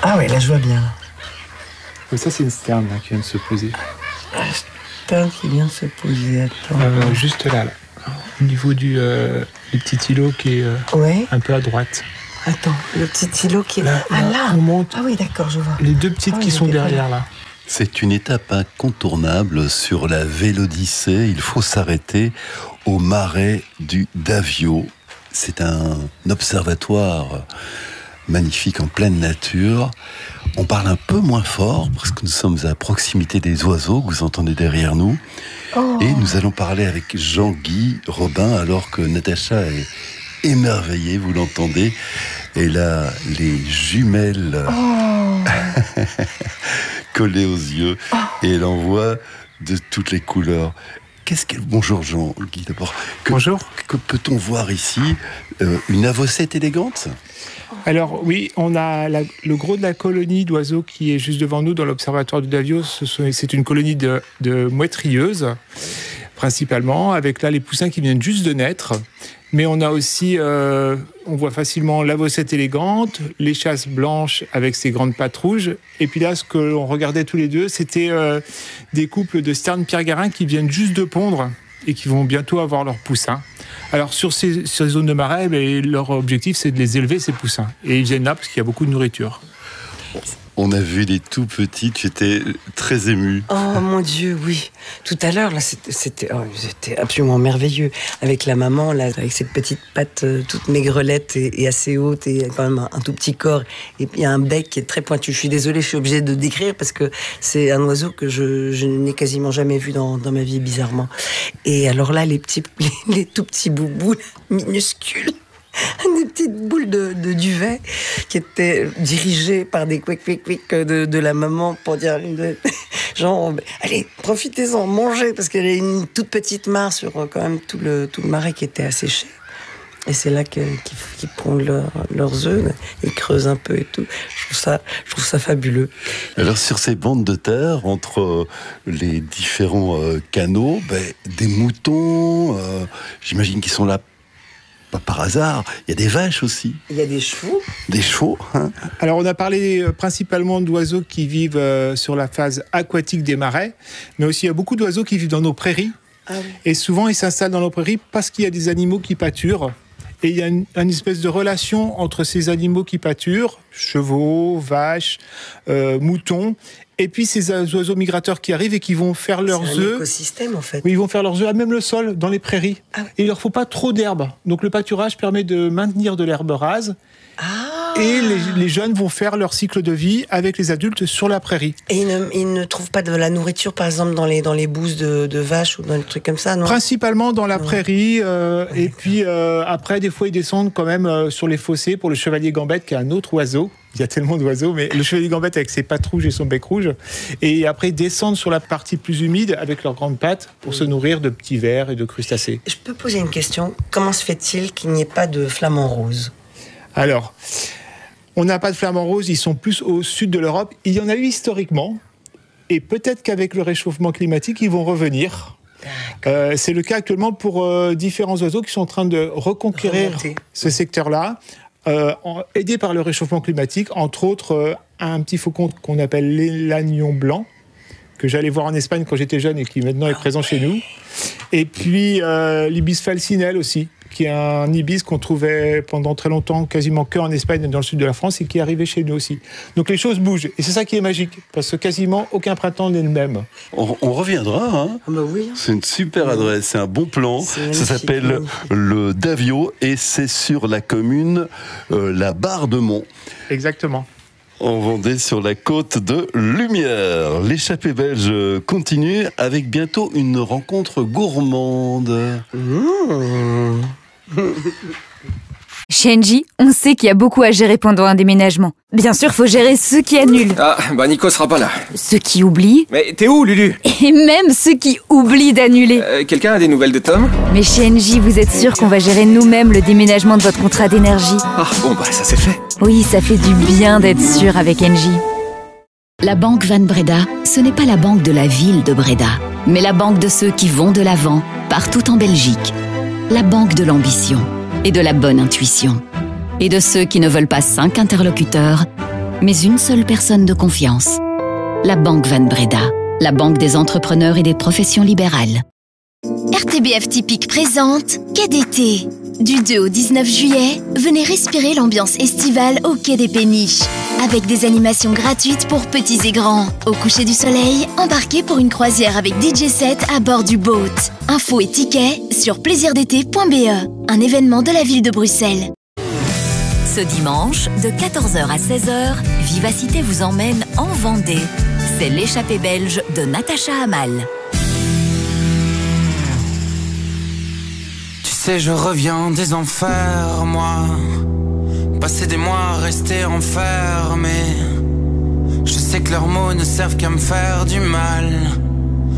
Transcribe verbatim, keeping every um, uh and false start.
Ah ouais, là je vois bien. Oh, ça c'est une sterne là, qui vient de se poser. Une sterne qui vient de se poser, attends. Euh, juste là, là, au niveau du, euh, du petit îlot qui est euh, ouais. un peu à droite. Attends, le petit îlot qui est là. Là, ah là, là on monte. Ah oui, d'accord, je vois. Les deux petites ah, qui sont derrière là. C'est une étape incontournable sur la Vélodyssée. Il faut s'arrêter au marais du Davio. C'est un observatoire magnifique en pleine nature. On parle un peu moins fort parce que nous sommes à proximité des oiseaux que vous entendez derrière nous. Oh. Et nous allons parler avec Jean-Guy Robin alors que Natacha est émerveillée, vous l'entendez. Et là, les jumelles oh. collées aux yeux. Oh. Et elle en voit de toutes les couleurs. Qu'est-ce que... Bonjour Jean-Guy d'abord. Que, Bonjour. Que peut-on voir ici euh, Une avocette élégante ? Alors oui, on a la, le gros de la colonie d'oiseaux qui est juste devant nous dans l'observatoire du Davio. Ce sont, c'est une colonie de, de mouettes rieuses, principalement, avec là les poussins qui viennent juste de naître. Mais on a aussi, euh, on voit facilement l'avocette élégante, les chasses blanches avec ses grandes pattes rouges. Et puis là, ce que l'on regardait tous les deux, c'était euh, des couples de sternes pierre-garin qui viennent juste de pondre et qui vont bientôt avoir leurs poussins. Alors sur ces, ces zones de marais, leur objectif c'est de les élever, ces poussins. Et ils viennent là parce qu'il y a beaucoup de nourriture. On a vu des tout petits, j'étais très ému. Oh mon Dieu, oui. Tout à l'heure, là, c'était, c'était, oh, c'était absolument merveilleux. Avec la maman, là, avec ses petites pattes euh, toutes maigrelettes et, et assez hautes, et quand même un, un tout petit corps. Et puis il y a un bec qui est très pointu. Je suis désolée, je suis obligée de décrire parce que c'est un oiseau que je, je n'ai quasiment jamais vu dans, dans ma vie, bizarrement. Et alors là, les petits, les, les tout petits boubous, minuscules. Des petites boules de, de duvet qui étaient dirigées par des quick quick quick de, de la maman pour dire genre allez profitez-en, mangez, parce qu'elle a une toute petite mare sur quand même tout le, tout le marais qui était asséché. Et c'est là que, qu'ils, qu'ils pondent leur, leurs œufs, ils creusent un peu et tout. Je trouve ça, je trouve ça fabuleux. Alors sur ces bandes de terre, entre les différents euh, canaux, ben, des moutons, euh, j'imagine qu'ils sont là pas par hasard. Il y a des vaches aussi. Il y a des chevaux. Des chevaux, hein. Alors on a parlé principalement d'oiseaux qui vivent euh, sur la phase aquatique des marais, mais aussi il y a beaucoup d'oiseaux qui vivent dans nos prairies. Ah oui. Et souvent ils s'installent dans nos prairies parce qu'il y a des animaux qui pâturent. Et il y a une, une espèce de relation entre ces animaux qui pâturent, chevaux, vaches, euh, moutons, et puis ces oiseaux migrateurs qui arrivent et qui vont faire leurs œufs. C'est un écosystème en fait. Oui, ils vont faire leurs œufs à même le sol, dans les prairies. Ah oui. Et il leur faut pas trop d'herbe. Donc le pâturage permet de maintenir de l'herbe rase. Ah. Et les, les jeunes vont faire leur cycle de vie avec les adultes sur la prairie. Et ils ne, ils ne trouvent pas de la nourriture, par exemple, dans les, dans les bousses de, de vaches ou dans les trucs comme ça, non ? Principalement dans la prairie. Euh, ouais, et puis euh, après, des fois, ils descendent quand même euh, sur les fossés pour le chevalier gambette, qui est un autre oiseau. Il y a tellement d'oiseaux, mais le chevalier gambette avec ses pattes rouges et son bec rouge. Et après, ils descendent sur la partie plus humide avec leurs grandes pattes pour mmh. se nourrir de petits vers et de crustacés. Je peux poser une question ? Comment se fait-il qu'il n'y ait pas de flamants roses ? Alors, on n'a pas de flamants roses, ils sont plus au sud de l'Europe. Il y en a eu historiquement, et peut-être qu'avec le réchauffement climatique, ils vont revenir. Euh, c'est le cas actuellement pour euh, différents oiseaux qui sont en train de reconquérir Remonter. ce secteur-là, euh, en, aidés par le réchauffement climatique, entre autres euh, un petit faucon qu'on appelle l'élagnon blanc, que j'allais voir en Espagne quand j'étais jeune et qui maintenant est présent chez nous. Et puis euh, l'ibis falcinelle aussi, qui est un ibis qu'on trouvait pendant très longtemps quasiment qu'en Espagne et dans le sud de la France et qui est arrivé chez nous aussi. Donc les choses bougent et c'est ça qui est magique parce que quasiment aucun printemps n'est le même. On, on reviendra, hein. Ah bah oui. C'est une super adresse, c'est un bon plan. Ça s'appelle le Davio et c'est sur la commune euh, la Barre-de-Mont. Exactement. En Vendée, sur la côte de Lumière. L'échappée belge continue avec bientôt une rencontre gourmande. Mmh. Chez Engie, on sait qu'il y a beaucoup à gérer pendant un déménagement. Bien sûr, faut gérer ceux qui annulent. Ah, bah Nico sera pas là. Ceux qui oublient. Mais t'es où, Lulu ? Et même ceux qui oublient d'annuler. Euh, quelqu'un a des nouvelles de Tom ? Mais chez Engie, vous êtes sûr qu'on va gérer nous-mêmes le déménagement de votre contrat d'énergie ? Ah, bon bah ça c'est fait. Oui, ça fait du bien d'être sûr avec Engie. La banque Van Breda, ce n'est pas la banque de la ville de Breda, mais la banque de ceux qui vont de l'avant, partout en Belgique. La banque de l'ambition et de la bonne intuition. Et de ceux qui ne veulent pas cinq interlocuteurs, mais une seule personne de confiance. La Banque Van Breda, la banque des entrepreneurs et des professions libérales. R T B F Typique présente Quai d'été. Du deux au dix-neuf juillet, venez respirer l'ambiance estivale au Quai des Péniches. Avec des animations gratuites pour petits et grands. Au coucher du soleil, embarquez pour une croisière avec D J set à bord du boat. Infos et tickets sur plaisir d'été point b e, un événement de la ville de Bruxelles. Ce dimanche, de quatorze heures à seize heures, Vivacité vous emmène en Vendée. C'est l'échappée belge de Natacha Hamal. Tu sais, je reviens des enfers, moi. Passer des mois, rester enfermé. Je sais que leurs mots ne servent qu'à me faire du mal.